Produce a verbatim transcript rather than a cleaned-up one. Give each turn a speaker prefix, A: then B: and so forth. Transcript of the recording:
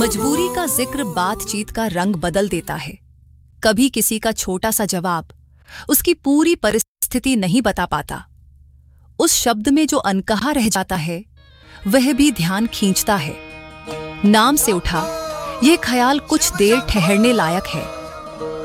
A: मजबूरी का जिक्र बातचीत का रंग बदल देता है। कभी किसी का छोटा सा जवाब उसकी पूरी परिस्थिति नहीं बता पाता। उस शब्द में जो अनकहा रह जाता है वह भी ध्यान खींचता है। नाम से उठा यह ख्याल कुछ देर ठहरने लायक है।